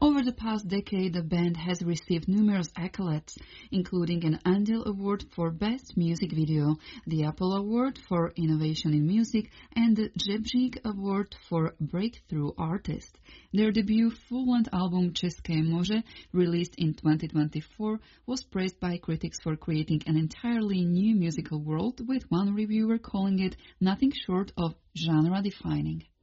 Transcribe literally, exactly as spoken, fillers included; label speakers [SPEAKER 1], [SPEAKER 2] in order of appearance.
[SPEAKER 1] Over the past decade, the band has received numerous accolades, including an Andil Award for Best Music Video, the Apple Award for Innovation in Music, and the Jebřík Award for Breakthrough Artist. Their debut full-length album České moře, released in twenty twenty-four, was praised by critics for creating an entirely new musical world, with one reviewer calling it nothing short of genre-defining.